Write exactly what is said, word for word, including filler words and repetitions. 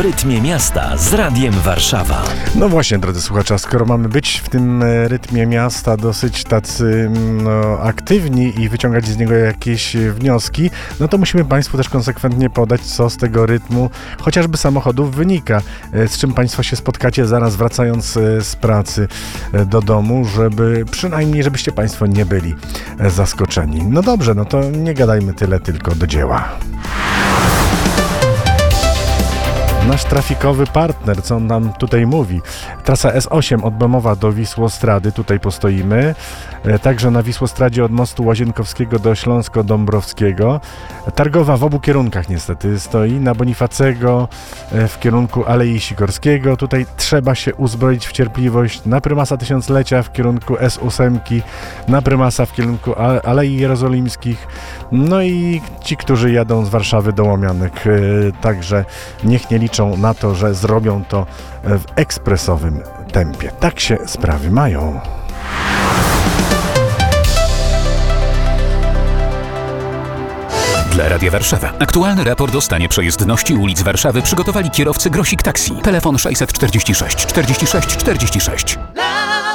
rytmie miasta z Radiem Warszawa. No właśnie, drodzy słuchacze, a skoro mamy być w tym rytmie miasta dosyć tacy no, aktywni i wyciągać z niego jakieś wnioski, no to musimy Państwu też konsekwentnie podać, co z tego rytmu chociażby samochodów wynika, z czym Państwo się spotkacie zaraz wracając z pracy do domu, żeby przynajmniej, żebyście Państwo nie byli zaskoczeni. No dobrze, no to nie gadajmy tyle, tylko do dzieła. Nasz trafikowy partner, co on nam tutaj mówi. Trasa S osiem od Bemowa do Wisłostrady, tutaj postoimy. Także na Wisłostradzie od mostu Łazienkowskiego do Śląsko-Dąbrowskiego. Targowa w obu kierunkach niestety stoi. Na Bonifacego w kierunku Alei Sikorskiego. Tutaj trzeba się uzbroić w cierpliwość. Na Prymasa Tysiąclecia w kierunku S osiem. Na Prymasa w kierunku Alei Jerozolimskich. No i ci, którzy jadą z Warszawy do Łomianek. Także niech nie liczą na to, że zrobią to w ekspresowym tempie. Tak się sprawy mają. Dla Radia Warszawa. Aktualny raport o stanie przejezdności ulic Warszawy przygotowali kierowcy Grosik Taxi. Telefon sześćset czterdzieści sześć czterdzieści sześć czterdzieści sześć.